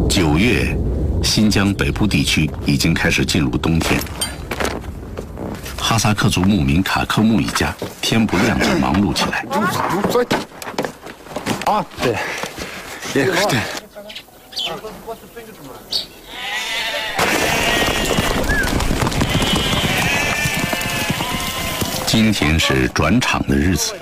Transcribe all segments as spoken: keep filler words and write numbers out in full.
九月，新疆北部地区已经开始进入冬天。哈萨克族牧民卡克木一家天不亮就忙碌起来。 啊，对，也对。 今天是转场的日子。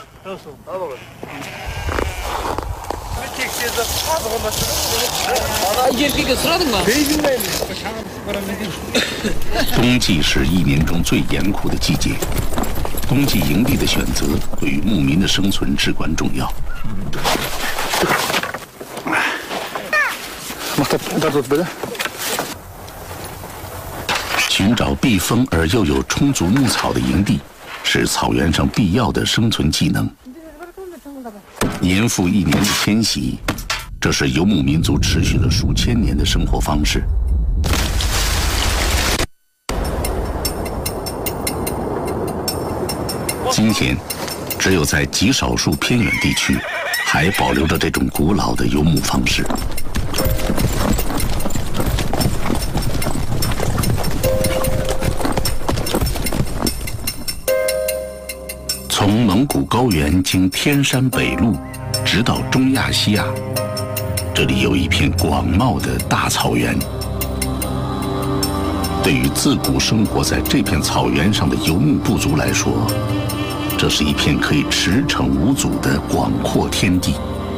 冬季是一年中最严酷的季节，冬季营地的选择对于牧民的生存至关重要。寻找避风而又有充足牧草的营地，是草原上必要的生存技能。年复一年的迁徙，这是游牧民族持续了数千年的生活方式。今天，只有在极少数偏远地区，还保留着这种古老的游牧方式。从蒙古高原经天山北路，直到中亚西亚，这里有一片广袤的大草原。对于自古生活在这片草原上的游牧部族来说，这是一片可以驰骋无阻的广阔天地。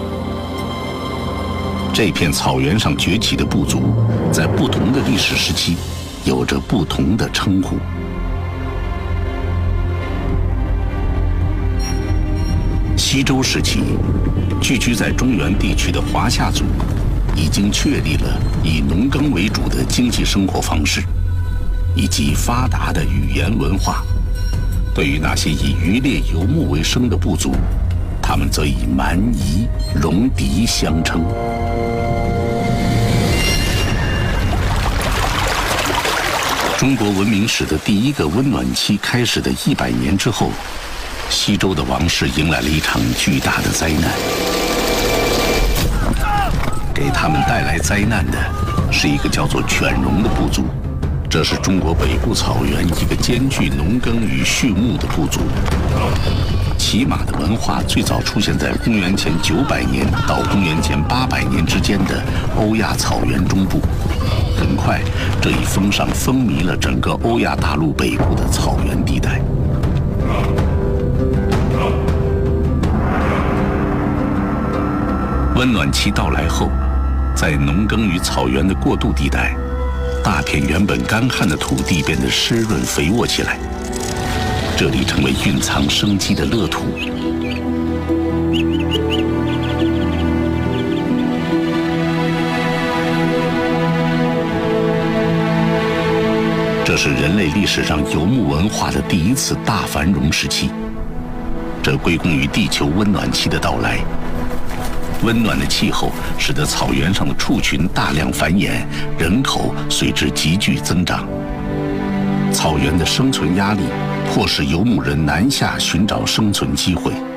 这片草原上崛起的部族，在不同的历史时期，有着不同的称呼。西周时期，聚居在中原地区的华夏族，已经确立了以农耕为主的经济生活方式，以及发达的语言文化。对于那些以渔猎游牧为生的部族，他们则以蛮夷、戎狄相称。中国文明史的第一个温暖期开始的一百年之后，西周的王室迎来了一场巨大的灾难。给他们带来灾难的是一个叫做犬戎的部族。这是中国北部草原一个兼具农耕与畜牧的部族。骑马的文化最早出现在公元前九百年到公元前八百年之间的欧亚草原中部。很快，这一风尚风靡了整个欧亚大陆北部的草原地带。温暖期到来后，在农耕与草原的过渡地带，大片原本干旱的土地变得湿润肥沃起来，这里成为蕴藏生机的乐土。这是人类历史上游牧文化的第一次大繁荣时期，这归功于地球温暖期的到来。温暖的气候使得草原上的畜群大量繁衍，人口随之急剧增长。草原的生存压力迫使游牧人南下寻找生存机会。